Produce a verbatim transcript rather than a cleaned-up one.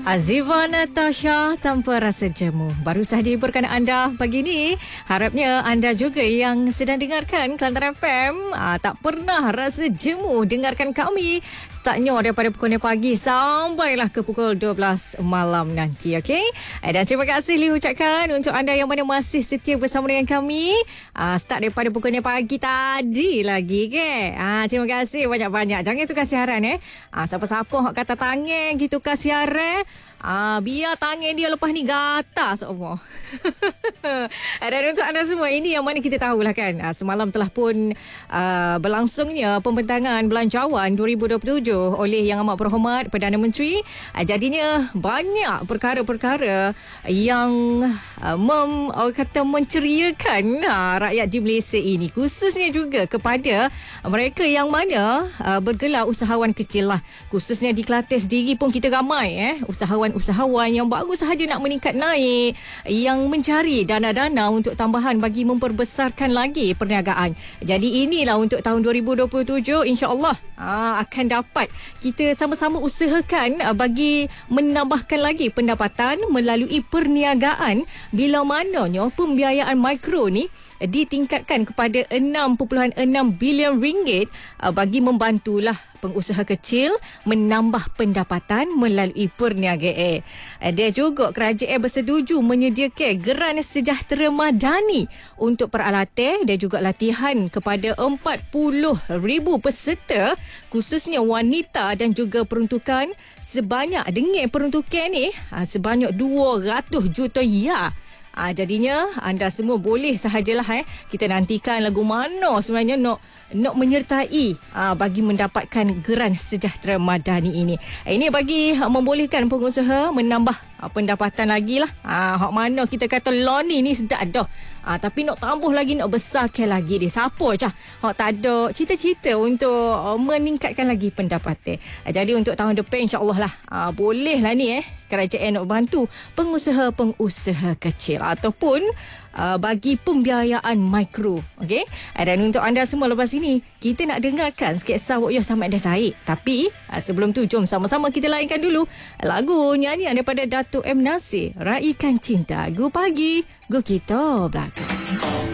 Azifa Natasha tanpa rasa jemu. Baru sahaja hiburkan anda pagi ni. Harapnya anda juga yang sedang dengarkan Kelantan F M aa, tak pernah rasa jemu dengarkan kami. Startnya daripada pukul enam pagi sampailah ke pukul dua belas malam nanti. Okay? Dan terima kasih Li ucapkan untuk anda yang mana masih setia bersama dengan kami. Aa, start daripada pukul enam pagi tadi lagi ke. Aa, terima kasih banyak-banyak. Jangan tukar siaran eh. Aa, siapa-siapa kata tangan gitu tukar siaran. Ah, biar tangan dia lepas ni gatal semua. Dan untuk anda semua, ini yang mana kita tahulah kan, ah, semalam telah pun ah, berlangsungnya pembentangan belanjawan dua ribu dua puluh tujuh oleh Yang Amat Berhormat Perdana Menteri. Ah, jadinya banyak perkara-perkara yang ah, mem, orang kata menceriakan ah, rakyat di Malaysia ini, khususnya juga kepada mereka yang mana ah, bergelar usahawan kecil lah. Khususnya di Kelantan sendiri pun kita ramai eh usahawan-usahawan yang baru sahaja nak meningkat naik, yang mencari dana-dana untuk tambahan bagi memperbesarkan lagi perniagaan. Jadi inilah untuk tahun dua ribu dua puluh tujuh, insya-Allah aa, akan dapat kita sama-sama usahakan aa, bagi menambahkan lagi pendapatan melalui perniagaan, bila mananya pembiayaan mikro ni ditingkatkan kepada enam perpuluhan enam bilion ringgit bagi membantulah pengusaha kecil menambah pendapatan melalui perniagaan. Dia juga kerajaan bersetuju menyediakan geran sejahtera madani untuk peralatan dan juga latihan kepada empat puluh ribu peserta, khususnya wanita, dan juga peruntukan sebanyak, dengan peruntukan ni sebanyak dua ratus juta ya. Ah, jadinya anda semua boleh sahajalah eh kita nantikan lagu mana sebenarnya nak nak menyertai ah, bagi mendapatkan geran sejahtera madani ini. Ini bagi ah, membolehkan pengusaha menambah ah, pendapatan lagi lah. Ah, hak mana kita kata loan ni ni sedap dah. Ah, tapi nak tambah lagi, nak besarkan lagi dia. Siapa cah hak tak ada cita-cita untuk ah, meningkatkan lagi pendapatan. Ah, jadi untuk tahun depan insya-Allah lah ah, boleh lah ni eh kerajaan nak bantu pengusaha-pengusaha kecil ataupun uh, bagi pembiayaan mikro. Okey? Dan untuk anda semua, lepas ini kita nak dengarkan sketsa Wok Yo Samad Dasaik. Tapi uh, sebelum tu jom sama-sama kita lainkan dulu lagu nyanyian daripada Datuk M Nasir, Raikan Cinta. Gu pagi, gu kita belakang.